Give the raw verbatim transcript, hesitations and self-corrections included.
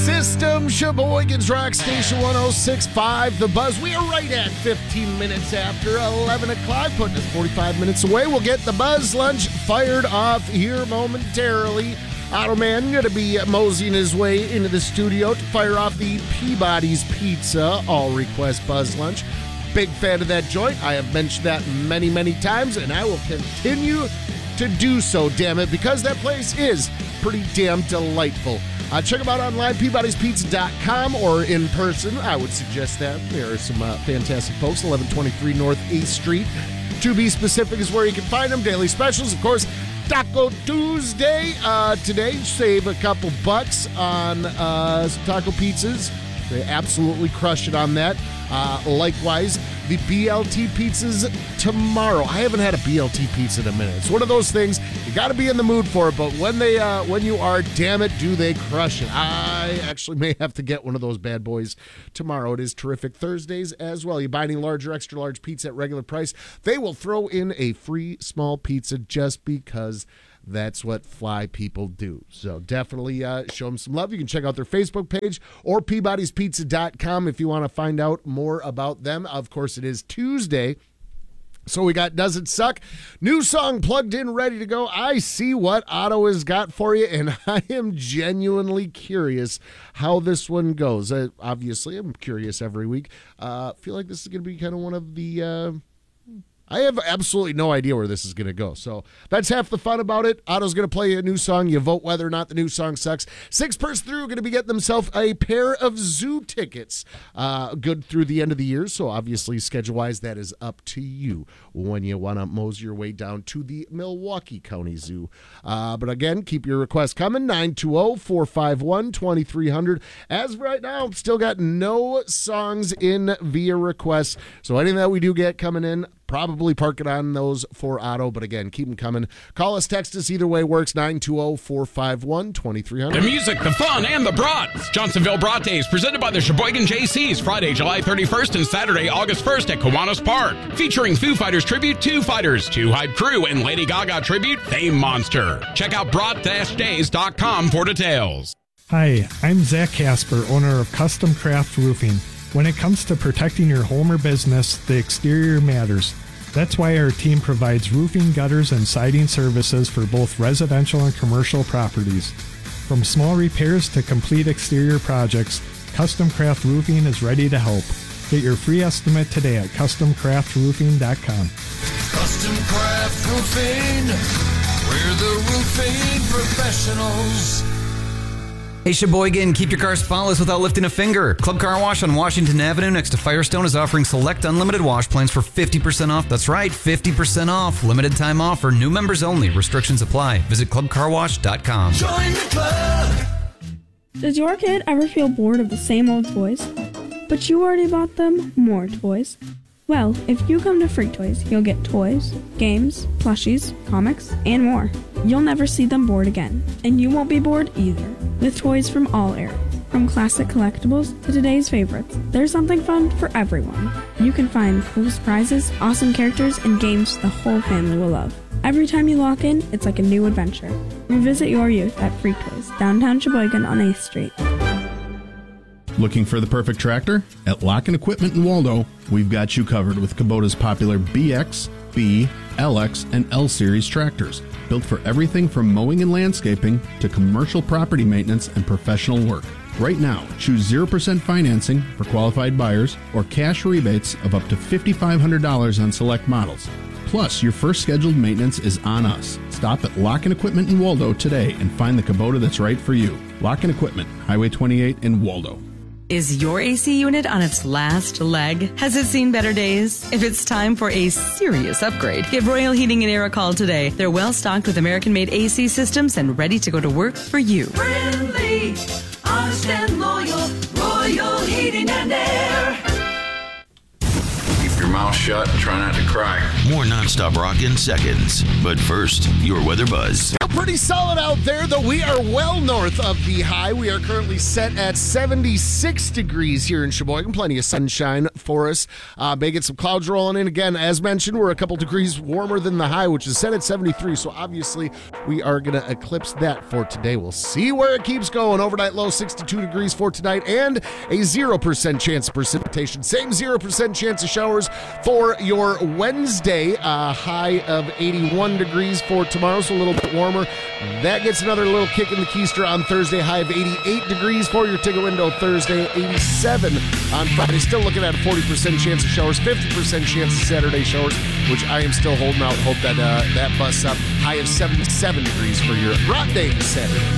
System, Sheboygan's Rock Station one oh six point five, The Buzz. We are right at fifteen minutes after eleven o'clock, putting us forty-five minutes away. We'll get the Buzz Lunch fired off here momentarily. Otto Man going to be moseying his way into the studio to fire off the Peabody's Pizza All Request Buzz Lunch. Big fan of that joint. I have mentioned that many, many times, and I will continue to do so, damn it, because that place is pretty damn delightful. Uh, check them out online, Peabody's Pizza dot com, or in person. I would suggest that. There are some uh, fantastic folks, eleven twenty-three North eighth Street. To be specific is where you can find them. Daily specials, of course, Taco Tuesday. Uh, today, save a couple bucks on uh, some taco pizzas. They absolutely crush it on that. Uh, likewise, the B L T pizzas tomorrow. I haven't had a B L T pizza in a minute. It's one of those things, you got to be in the mood for it, but when they, uh, when you are, damn it, do they crush it. I actually may have to get one of those bad boys tomorrow. It is terrific. Thursdays as well. You buy any large or extra large pizza at regular price, they will throw in a free small pizza just because that's what fly people do. So definitely uh, show them some love. You can check out their Facebook page or Peabody's Pizza dot com if you want to find out more about them. Of course, it is Tuesday. So we got Does It Suck? New song plugged in, ready to go. I see what Otto has got for you, and I am genuinely curious how this one goes. Uh, obviously, I'm curious every week. I uh, feel like this is going to be kind of one of the... Uh, I have absolutely no idea where this is going to go. So that's half the fun about it. Otto's going to play a new song. You vote whether or not the new song sucks. Six person through are going to be getting themselves a pair of zoo tickets. Uh, good through the end of the year. So obviously, schedule-wise, that is up to you when you want to mosey your way down to the Milwaukee County Zoo. Uh, but again, keep your requests coming. nine two zero, four five one, two three zero zero. As of right now, still got no songs in via requests. So anything that we do get coming in, probably park it on those for Otto, but again, keep them coming. Call us, text us, either way works. nine two zero, four five one, two three zero zero. The music, the fun, and the brats. Johnsonville Brat Days, presented by the Sheboygan J Cs, Friday, July thirty-first and Saturday, August first at Kiwanis Park. Featuring Foo Fighters tribute, Two Fighters, Two Hype Crew, and Lady Gaga tribute, Fame Monster. Check out brat days dot com for details. Hi, I'm Zach Casper, owner of Custom Craft Roofing. When it comes to protecting your home or business, the exterior matters. That's why our team provides roofing, gutters, and siding services for both residential and commercial properties. From small repairs to complete exterior projects, Custom Craft Roofing is ready to help. Get your free estimate today at custom craft roofing dot com. Custom Craft Roofing, we're the roofing professionals. Hey Sheboygan, keep your car spotless without lifting a finger. Club Car Wash on Washington Avenue next to Firestone is offering select unlimited wash plans for fifty percent off. That's right, fifty percent off. Limited time offer, new members only. Restrictions apply. Visit club car wash dot com. Join the club. Does your kid ever feel bored of the same old toys? But you already bought them more toys. Well, if you come to Freak Toys, you'll get toys, games, plushies, comics, and more. You'll never see them bored again, and you won't be bored either. With toys from all eras, from classic collectibles to today's favorites, there's something fun for everyone. You can find cool surprises, awesome characters, and games the whole family will love. Every time you walk in, it's like a new adventure. Revisit your youth at Freak Toys, downtown Sheboygan on eighth Street. Looking for the perfect tractor? At Lock and Equipment in Waldo, we've got you covered with Kubota's popular B X, B, L X, and L Series tractors, built for everything from mowing and landscaping to commercial property maintenance and professional work. Right now, choose zero percent financing for qualified buyers or cash rebates of up to five thousand five hundred dollars on select models. Plus, your first scheduled maintenance is on us. Stop at Lock and Equipment in Waldo today and find the Kubota that's right for you. Lock and Equipment, Highway twenty-eight in Waldo. Is your A C unit on its last leg? Has it seen better days? If it's time for a serious upgrade, give Royal Heating and Air a call today. They're well stocked with American-made A C systems and ready to go to work for you. Friendly, honest and loyal, Royal Heating and Air. Keep your mouth shut. shut and try not to cry. More nonstop rock in seconds. But first, your weather buzz. Pretty solid out there, though we are well north of the high. We are currently set at seventy-six degrees here in Sheboygan. Plenty of sunshine for us. Uh, may get some clouds rolling in. Again, as mentioned, we're a couple degrees warmer than the high, which is set at seventy-three. So obviously, we are going to eclipse that for today. We'll see where it keeps going. Overnight low sixty-two degrees for tonight and a zero percent chance of precipitation. Same zero percent chance of showers for your Wednesday. Uh, high of eighty-one degrees for tomorrow, so a little bit warmer. That gets another little kick in the keister on Thursday. High of eighty-eight degrees for your Tigger window Thursday. eighty-seven on Friday. Still looking at a forty percent chance of showers, fifty percent chance of Saturday showers, which I am still holding out. Hope that uh, that busts up. High of seventy-seven degrees for your Broad Day Saturday.